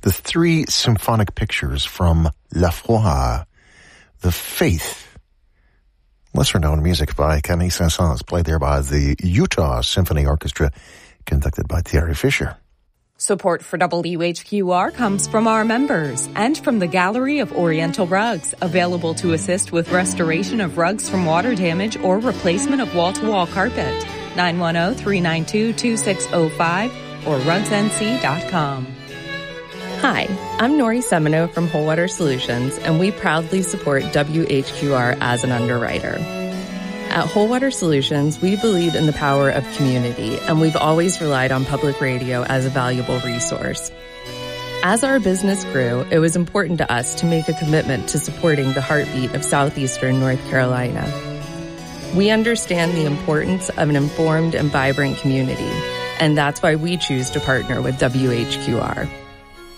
the 3 symphonic pictures from La Foi, The Faith, lesser-known music by Camille Saint-Saëns, played there by the Utah Symphony Orchestra, conducted by Thierry Fisher. Support for WHQR comes from our members and from the Gallery of Oriental Rugs, available to assist with restoration of rugs from water damage or replacement of wall-to-wall carpet. 910-392-2605 or rugsnc.com. Hi, I'm Nori Semino from Whole Water Solutions, and we proudly support WHQR as an underwriter. At Whole Water Solutions, we believe in the power of community, and we've always relied on public radio as a valuable resource. As our business grew, it was important to us to make a commitment to supporting the heartbeat of southeastern North Carolina. We understand the importance of an informed and vibrant community, and that's why we choose to partner with WHQR.